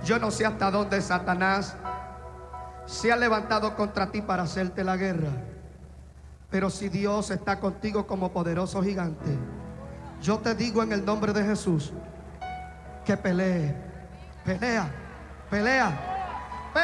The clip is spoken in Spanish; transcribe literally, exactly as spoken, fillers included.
Yo no sé hasta dónde Satanás se ha levantado contra ti para hacerte la guerra, pero si Dios está contigo como poderoso gigante, yo te digo en el nombre de Jesús que pelee, pelea, pelea.